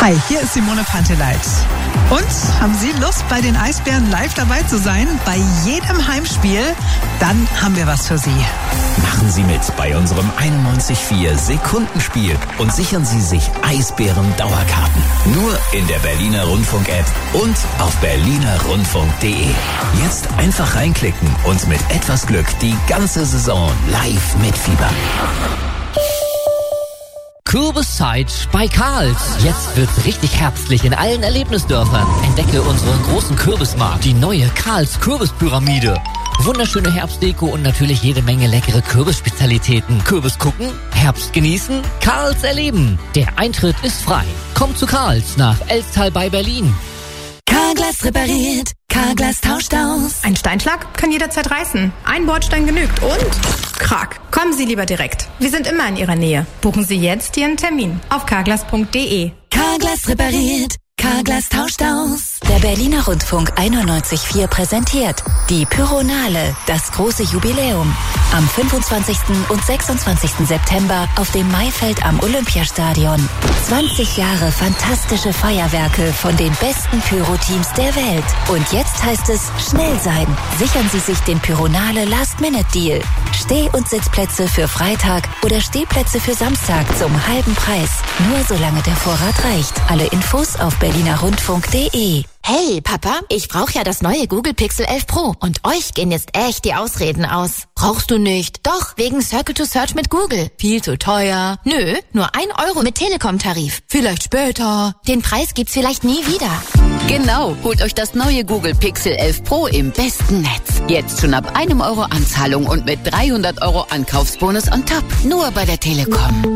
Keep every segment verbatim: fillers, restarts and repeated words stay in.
Hi, hier ist Simone Panteleit. Und haben Sie Lust, bei den Eisbären live dabei zu sein? Bei jedem Heimspiel? Dann haben wir was für Sie. Machen Sie mit bei unserem einundneunzig Komma vier Sekundenspiel und sichern Sie sich Eisbären-Dauerkarten. Nur in der Berliner Rundfunk-App und auf berliner rundfunk punkt de. Jetzt einfach reinklicken und mit etwas Glück die ganze Saison live mitfiebern. Kürbiszeit bei Karls. Jetzt wird's richtig herbstlich in allen Erlebnisdörfern. Entdecke unseren großen Kürbismarkt, die neue Karls Kürbispyramide. Wunderschöne Herbstdeko und natürlich jede Menge leckere Kürbisspezialitäten. Kürbis gucken, Herbst genießen, Karls erleben. Der Eintritt ist frei. Kommt zu Karls nach Elstal bei Berlin. Carglass repariert, Carglass tauscht aus. Ein Steinschlag kann jederzeit reißen. Ein Bordstein genügt und Krack. Kommen Sie lieber direkt. Wir sind immer in Ihrer Nähe. Buchen Sie jetzt Ihren Termin auf carglass punkt de. Carglass repariert, Carglass tauscht aus. Der Berliner Rundfunk einundneunzig Komma vier präsentiert die Pyronale, das große Jubiläum. Am fünfundzwanzigsten und sechsundzwanzigsten September auf dem Maifeld am Olympiastadion. zwanzig Jahre fantastische Feuerwerke von den besten Pyro-Teams der Welt. Und jetzt heißt es schnell sein. Sichern Sie sich den Pyronale Last-Minute-Deal. Steh- und Sitzplätze für Freitag oder Stehplätze für Samstag zum halben Preis. Nur solange der Vorrat reicht. Alle Infos auf berliner rundfunk punkt de. Hey, Papa, ich brauche ja das neue Google Pixel elf Pro und euch gehen jetzt echt die Ausreden aus. Brauchst du nicht? Doch, wegen Circle to Search mit Google. Viel zu teuer. Nö, nur ein Euro mit Telekom-Tarif. Vielleicht später. Den Preis gibt's vielleicht nie wieder. Genau, holt euch das neue Google Pixel elf Pro im besten Netz. Jetzt schon ab einem Euro Anzahlung und mit dreihundert Euro Ankaufsbonus on top. Nur bei der Telekom.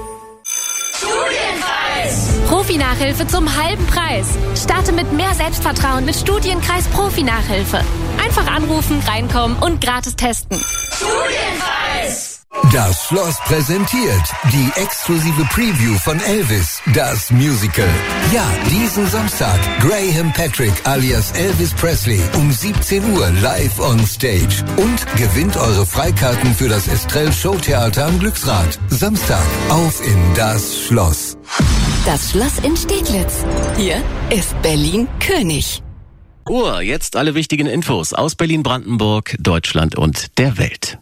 Profi-Nachhilfe zum halben Preis. Starte mit mehr Selbstvertrauen mit Studienkreis Profi-Nachhilfe. Einfach anrufen, reinkommen und gratis testen. Studienkreis! Das Schloss präsentiert die exklusive Preview von Elvis, das Musical. Ja, diesen Samstag Graham Patrick alias Elvis Presley um siebzehn Uhr live on stage. Und gewinnt eure Freikarten für das Estrell Showtheater am Glücksrad. Samstag auf in das Schloss. Das Schloss in Steglitz. Hier ist Berlin König. Uhr, jetzt alle wichtigen Infos aus Berlin-Brandenburg, Deutschland und der Welt.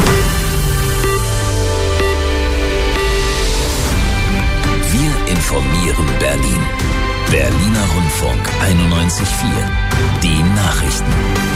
Wir informieren Berlin. Berliner Rundfunk einundneunzig Komma vier. Die Nachrichten.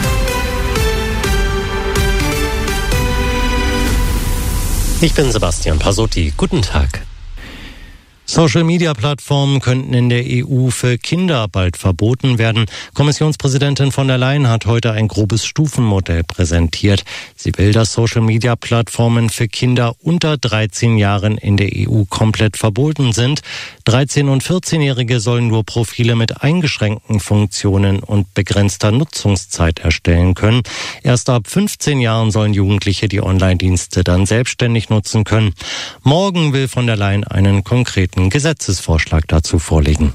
Ich bin Sebastian Pasotti. Guten Tag. Social-Media-Plattformen könnten in der E U für Kinder bald verboten werden. Kommissionspräsidentin von der Leyen hat heute ein grobes Stufenmodell präsentiert. Sie will, dass Social-Media-Plattformen für Kinder unter dreizehn Jahren in der E U komplett verboten sind. dreizehn- und vierzehnjährige sollen nur Profile mit eingeschränkten Funktionen und begrenzter Nutzungszeit erstellen können. Erst ab fünfzehn Jahren sollen Jugendliche die Online-Dienste dann selbstständig nutzen können. Morgen will von der Leyen einen konkreten Gesetzesvorschlag dazu vorlegen.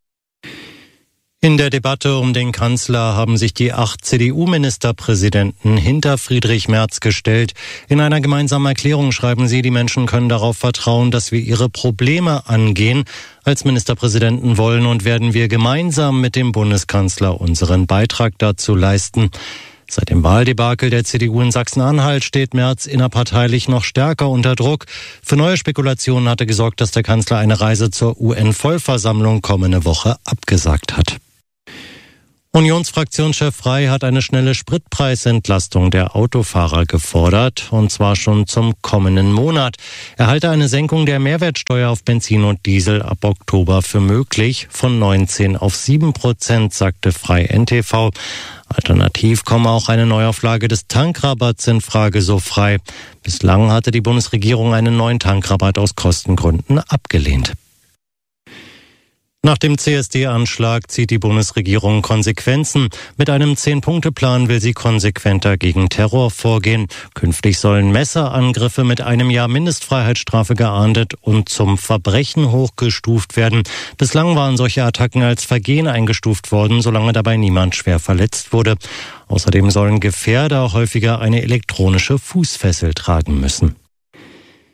In der Debatte um den Kanzler haben sich die acht C D U-Ministerpräsidenten hinter Friedrich Merz gestellt. In einer gemeinsamen Erklärung schreiben sie, die Menschen können darauf vertrauen, dass wir ihre Probleme angehen. Als Ministerpräsidenten wollen und werden wir gemeinsam mit dem Bundeskanzler unseren Beitrag dazu leisten. Seit dem Wahldebakel der C D U in Sachsen-Anhalt steht Merz innerparteilich noch stärker unter Druck. Für neue Spekulationen hatte gesorgt, dass der Kanzler eine Reise zur U N-Vollversammlung kommende Woche abgesagt hat. Unionsfraktionschef Frey hat eine schnelle Spritpreisentlastung der Autofahrer gefordert, und zwar schon zum kommenden Monat. Er halte eine Senkung der Mehrwertsteuer auf Benzin und Diesel ab Oktober für möglich. Von neunzehn auf sieben Prozent, sagte Frey N T V. Alternativ komme auch eine Neuauflage des Tankrabatts in Frage, so Frey. Bislang hatte die Bundesregierung einen neuen Tankrabatt aus Kostengründen abgelehnt. Nach dem C S D-Anschlag zieht die Bundesregierung Konsequenzen. Mit einem Zehn-Punkte-Plan will sie konsequenter gegen Terror vorgehen. Künftig sollen Messerangriffe mit einem Jahr Mindestfreiheitsstrafe geahndet und zum Verbrechen hochgestuft werden. Bislang waren solche Attacken als Vergehen eingestuft worden, solange dabei niemand schwer verletzt wurde. Außerdem sollen Gefährder häufiger eine elektronische Fußfessel tragen müssen.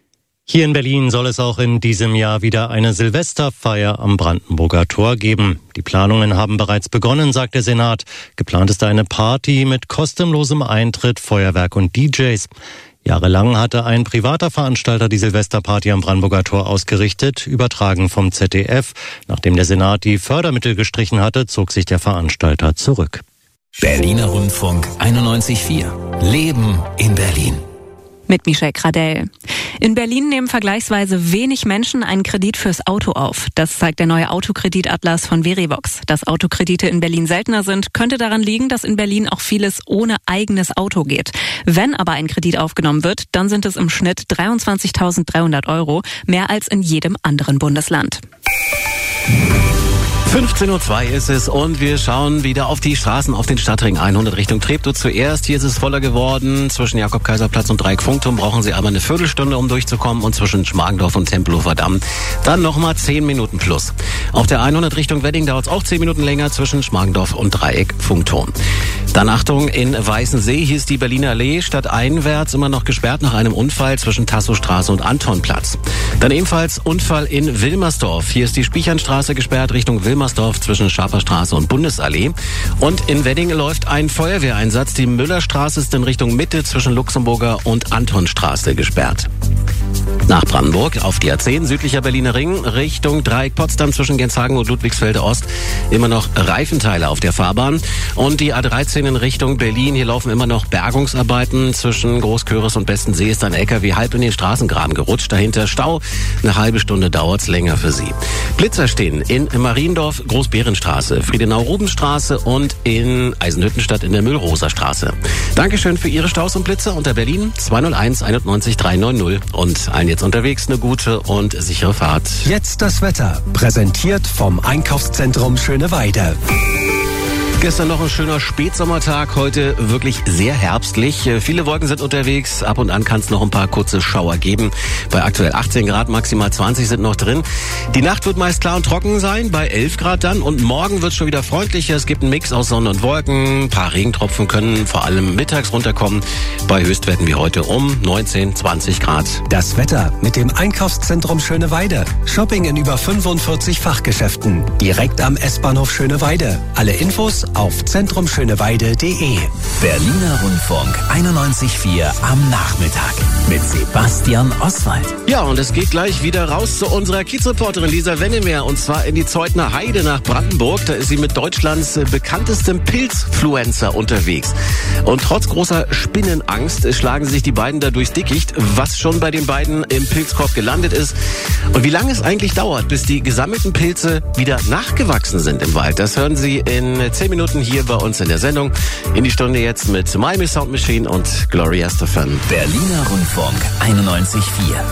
Hier in Berlin soll es auch in diesem Jahr wieder eine Silvesterfeier am Brandenburger Tor geben. Die Planungen haben bereits begonnen, sagt der Senat. Geplant ist eine Party mit kostenlosem Eintritt, Feuerwerk und D Js. Jahrelang hatte ein privater Veranstalter die Silvesterparty am Brandenburger Tor ausgerichtet, übertragen vom Z D F. Nachdem der Senat die Fördermittel gestrichen hatte, zog sich der Veranstalter zurück. Berliner Rundfunk einundneunzig Komma vier. Leben in Berlin. Mit Michelle Gradell. In Berlin nehmen vergleichsweise wenig Menschen einen Kredit fürs Auto auf. Das zeigt der neue Autokreditatlas von Verivox. Dass Autokredite in Berlin seltener sind, könnte daran liegen, dass in Berlin auch vieles ohne eigenes Auto geht. Wenn aber ein Kredit aufgenommen wird, dann sind es im Schnitt dreiundzwanzigtausenddreihundert Euro, mehr als in jedem anderen Bundesland. fünfzehn Uhr zwei ist es und wir schauen wieder auf die Straßen auf den Stadtring hundert Richtung Treptow zuerst. Hier ist es voller geworden. Zwischen Jakob-Kaiser-Platz und Dreieck-Funkturm brauchen Sie aber eine Viertelstunde, um durchzukommen, und zwischen Schmargendorf und Tempelhofer Damm dann nochmal zehn Minuten plus. Auf der hundert Richtung Wedding dauert es auch zehn Minuten länger zwischen Schmargendorf und Dreieck-Funkturm. Dann Achtung, in Weißensee, hier ist die Berliner Allee stadteinwärts immer noch gesperrt nach einem Unfall zwischen Tasso-Straße und Antonplatz. Dann ebenfalls Unfall in Wilmersdorf. Hier ist die Spichernstraße gesperrt Richtung Wilmersdorf zwischen Schaperstraße und Bundesallee. Und in Wedding läuft ein Feuerwehreinsatz. Die Müllerstraße ist in Richtung Mitte zwischen Luxemburger und Antonstraße gesperrt. Nach Brandenburg auf die A zehn, südlicher Berliner Ring, Richtung Dreieck Potsdam zwischen Genshagen und Ludwigsfelde Ost. Immer noch Reifenteile auf der Fahrbahn. Und die A dreizehn in Richtung Berlin, hier laufen immer noch Bergungsarbeiten. Zwischen Großköris und Bestensee ist ein L K W halb in den Straßengraben gerutscht. Dahinter Stau. Eine halbe Stunde dauert's länger für Sie. Blitzer stehen in Mariendorf, Großbärenstraße, Friedenau-Rubenstraße und in Eisenhüttenstadt in der Müllrosa-Straße. Dankeschön für Ihre Staus und Blitzer unter Berlin zwei null eins einundneunzig dreihundertneunzig und allen jetzt unterwegs eine gute und sichere Fahrt. Jetzt das Wetter, präsentiert vom Einkaufszentrum Schöneweide. Gestern noch ein schöner Spätsommertag, heute wirklich sehr herbstlich. Viele Wolken sind unterwegs, ab und an kann es noch ein paar kurze Schauer geben. Bei aktuell achtzehn Grad, maximal zwanzig sind noch drin. Die Nacht wird meist klar und trocken sein, bei elf Grad dann. Und morgen wird es schon wieder freundlicher. Es gibt einen Mix aus Sonne und Wolken. Ein paar Regentropfen können vor allem mittags runterkommen. Bei Höchstwerten wie heute um neunzehn, zwanzig Grad. Das Wetter mit dem Einkaufszentrum Schöneweide. Shopping in über fünfundvierzig Fachgeschäften. Direkt am S-Bahnhof Schöneweide. Alle Infos auf zentrumschöneweide punkt de. Berliner Rundfunk einundneunzig Komma vier am Nachmittag mit Sebastian Oswald. Ja, und es geht gleich wieder raus zu unserer Kiezreporterin Lisa Wennemer, und zwar in die Zeutner Heide nach Brandenburg. Da ist sie mit Deutschlands bekanntestem Pilzfluencer unterwegs. Und trotz großer Spinnenangst schlagen sich die beiden da durchs Dickicht, was schon bei den beiden im Pilzkorb gelandet ist. Und wie lange es eigentlich dauert, bis die gesammelten Pilze wieder nachgewachsen sind im Wald, das hören Sie in zehn Minuten hier bei uns in der Sendung. In die Stunde jetzt mit Miami Sound Machine und Gloria Estefan. Berliner Rundfunk einundneunzig Komma vier.